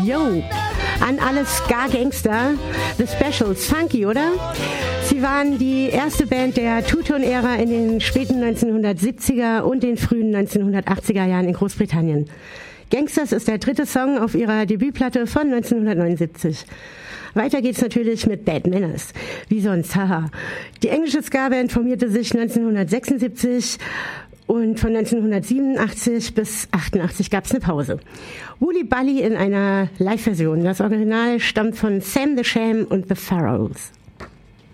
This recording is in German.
Yo, an alle Ska-Gangster, The Specials, funky, oder? Sie waren die erste Band der Two-Tone-Ära in den späten 1970er und den frühen 1980er Jahren in Großbritannien. Gangsters ist der dritte Song auf ihrer Debütplatte von 1979. Weiter geht's natürlich mit Bad Manners. Wie sonst, haha. Die englische Ska-Band formierte sich 1976 und von 1987 bis 88 gab's eine Pause. Wooly Bully in einer Live-Version. Das Original stammt von Sam the Sham und The Pharaohs.